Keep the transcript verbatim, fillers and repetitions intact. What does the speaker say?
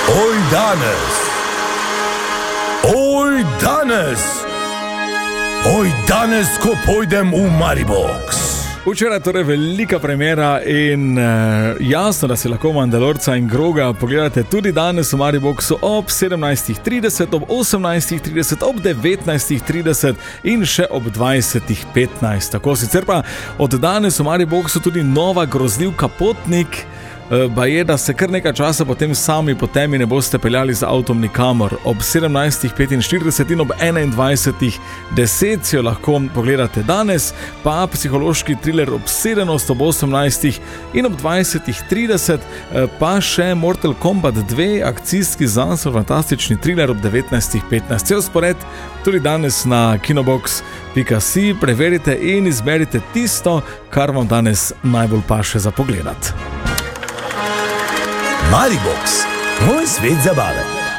Oj danes, oj danes, oj danes, ko pojdem v Maribox. Včeraj torej velika premiera in uh, jasno, da si lahko Mandalorca in Groga pogledate tudi danes v Mariboxu ob sedemnajst trideset, ob osemnajst trideset, ob devetnajst trideset in še ob dvajset petnajst. Tako sicer pa od danes v Mariboxu tudi nova grozljivka Potnik. Ba je, da se kar nekaj časa potem sami po temi ne boste peljali z avtom nikamor. Ob sedemnajst petinštirideset in ob enaindvajset deset si jo lahko pogledate danes, pa psihološki thriller Obsedenost ob osemnajst in ob dvajset trideset, pa še Mortal Kombat dva, akcijski znanstveno fantastični thriller ob devetnajst petnajst. Cel spored tudi danes na kinobox pika si. Preverite in izberite tisto, kar vam danes najbolj paše za pogledat. Maribox, moj svet zabave.